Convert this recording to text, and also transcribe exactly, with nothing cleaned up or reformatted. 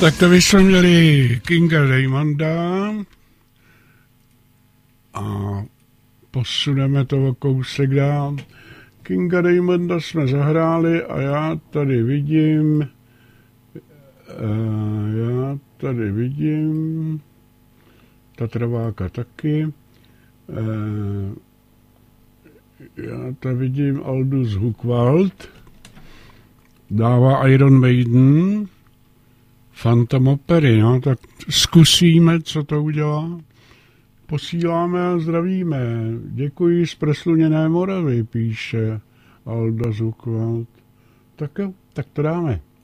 Tak to bychom měli Kinga Raymonda a posuneme to o kousek dál. Kinga Raymonda jsme zahráli a já tady vidím, já tady vidím Tatraváka taky, já tady vidím Aldous Huckwald, dává Iron Maiden, Phantom Opery, no, tak zkusíme, co to udělá. Posíláme a zdravíme. Děkuji z Presluněné Moravy, píše Aldous Huckwald. Tak jo, tak to dáme.